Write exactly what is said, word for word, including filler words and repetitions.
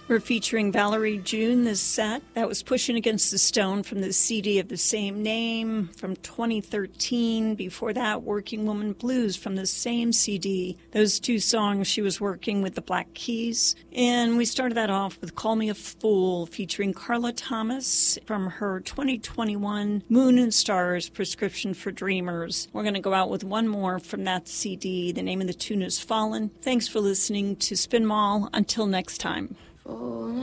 We're featuring Valerie June this set. That was Pushing Against the Stone from the C D of the same name from twenty thirteen. Before that, Working Woman Blues from the same C D. Those two songs, she was working with the Black Keys. And we started that off with Call Me a Fool featuring Carla Thomas from her twenty twenty-one Moon and Stars Prescription for Dreamers. We're going to go out with one more from that C D. The name of the tune is Fallen. Thanks for listening to Spin Mall. Until next time. Falling